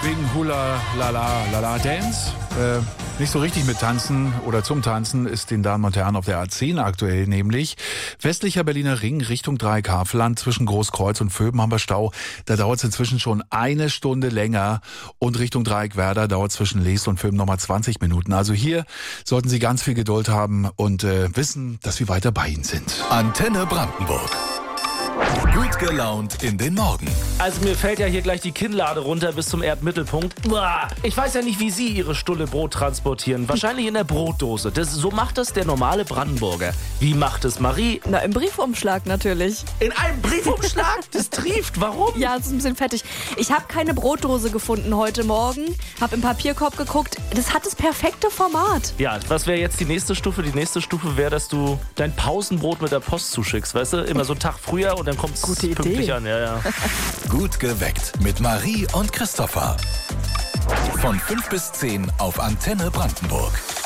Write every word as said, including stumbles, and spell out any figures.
Wegen Hula Lala Lala Dance. Äh, nicht so richtig mit Tanzen oder zum Tanzen ist den Damen und Herren auf der A zehn aktuell nämlich. Westlicher Berliner Ring Richtung Dreieckhavelland zwischen Großkreuz und Vöben haben wir Stau. Da dauert es inzwischen schon eine Stunde länger. Und Richtung Dreieckwerder dauert zwischen Leest und Vöben nochmal zwanzig Minuten. Also hier sollten Sie ganz viel Geduld haben und äh, wissen, dass wir weiter bei Ihnen sind. Antenne Brandenburg. Gut gelaunt in den Morgen. Also mir fällt ja hier gleich die Kinnlade runter bis zum Erdmittelpunkt. Ich weiß ja nicht, wie Sie Ihre Stulle Brot transportieren. Wahrscheinlich in der Brotdose. Das, so macht das der normale Brandenburger. Wie macht es Marie? Na, im Briefumschlag natürlich. In einem Briefumschlag? Das trieft. Warum? Ja, das ist ein bisschen fettig. Ich habe keine Brotdose gefunden heute Morgen. Habe im Papierkorb geguckt. Das hat das perfekte Format. Ja, was wäre jetzt die nächste Stufe? Die nächste Stufe wäre, dass du dein Pausenbrot mit der Post zuschickst. Weißt du, immer so einen Tag früher und dann kommt es pünktlich an. Ja, ja. Gut geweckt mit Marie und Christopher. Von fünf bis zehn auf Antenne Brandenburg.